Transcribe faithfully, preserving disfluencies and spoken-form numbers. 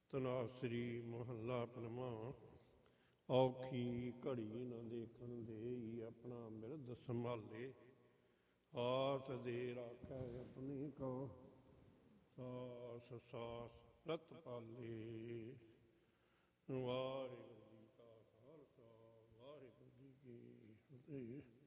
ਤਨਾਸਰੀ ਮਹੱਲਾ ਪੰਜਵਾਂ। ਔਖੀ ਘੜੀ ਨਾ ਦੇਖਣ ਦੇਈ, ਆਪਣਾ ਬਿਰਧ ਸੰਭਾਲੇ। ਆਸ ਦੇ ਰਾਖੈ ਆਪਣੀ ਕੋ, ਸਾਸ ਸਾਸ ਰਤ ਪਾਲੇ। ਵਾਹਿਗੁਰੂ ਜੀ ਕਾ ਖਾਲਸਾ, ਵਾਹਿਗੁਰੂ ਜੀ ਕੀ ਫਤਿਹ।